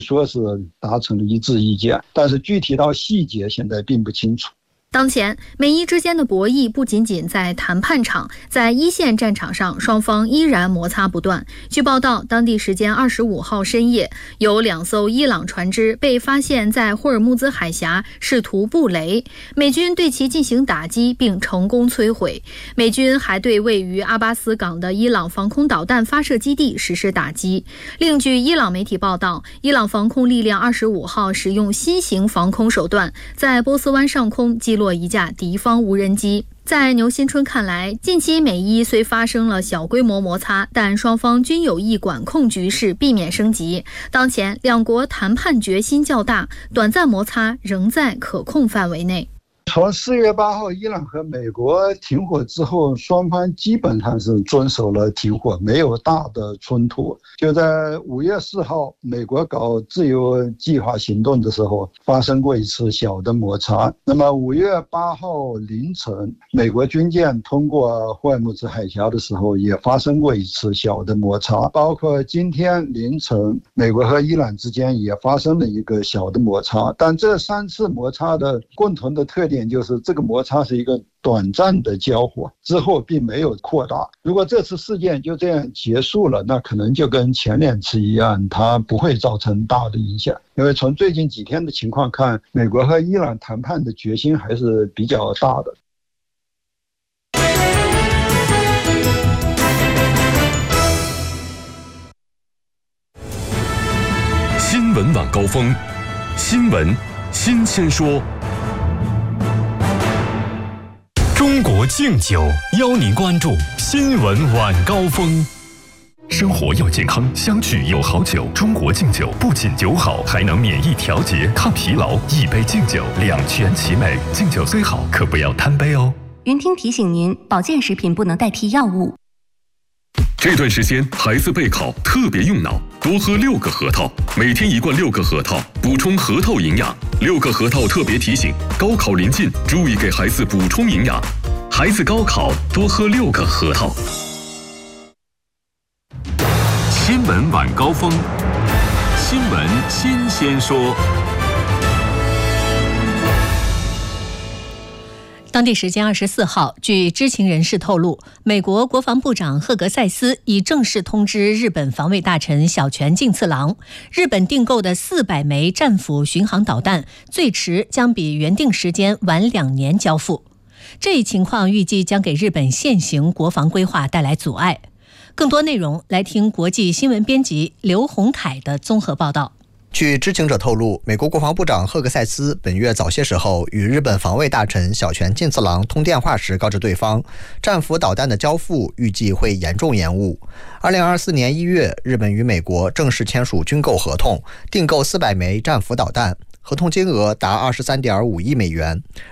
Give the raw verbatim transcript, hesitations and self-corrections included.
说是达成了一致意见，但是具体到细节现在并不清楚。 当前，美伊之间的博弈不仅仅在谈判场，在一线战场上，双方依然摩擦不断。据报道，当地时间二十五号深夜，有两艘伊朗船只被发现在霍尔木兹海峡试图布雷，美军对其进行打击并成功摧毁。美军还对位于阿巴斯港的伊朗防空导弹发射基地实施打击。另据伊朗媒体报道，伊朗防空力量二十五号使用新型防空手段，在波斯湾上空击落落一架敌方无人机。在牛新春看来，近期美伊虽发生了小规模摩擦，但双方均有意管控局势，避免升级。当前两国谈判决心较大，短暂摩擦仍在可控范围内。 从四月八号伊朗和美国停火之后，双方基本上是遵守了停火，没有大的冲突。就在五月四号美国搞自由计划行动的时候发生过一次小的摩擦。那么五月八号凌晨美国军舰通过霍尔木兹海峡的时候也发生过一次小的摩擦，包括今天凌晨美国和伊朗之间也发生了一个小的摩擦。但这三次摩擦的共同的特点就是这个摩擦是一个短暂的交火，之后并没有扩大。如果这次事件就这样结束了，那可能就跟前两次一样，它不会造成大的影响。因为从最近几天的情况看，美国和伊朗谈判的决心还是比较大的。 新闻晚高峰，新闻新鲜说。中国敬酒邀您关注新闻晚高峰。生活要健康，相聚有好酒。中国敬酒不仅酒好，还能免疫调节、抗疲劳。一杯敬酒，两全其美。敬酒虽好，可不要贪杯哦。 云听提醒您，保健食品不能代替药物。 这段时间孩子备考特别用脑，多喝六个核桃，每天一罐六个核桃，补充核桃营养。六个核桃特别提醒，高考临近，注意给孩子补充营养。孩子高考多喝六个核桃。新闻晚高峰，新闻新鲜说。 当地时间二十四号，据知情人士透露，美国国防部长赫格塞斯已正式通知日本防卫大臣小泉进次郎，日本订购的四百枚战斧巡航导弹最迟将比原定时间晚两年交付。这一情况预计将给日本现行国防规划带来阻碍。更多内容来听国际新闻编辑刘洪凯的综合报道。 据知情者透露，美国国防部长赫格塞斯本月早些时候与日本防卫大臣小泉进次郎通电话时告知对方，战斧导弹的交付预计会严重延误。二零二四年一月，日本与美国正式签署军购合同，订购四百枚战斧导弹，合同金额达二十三点五亿美元。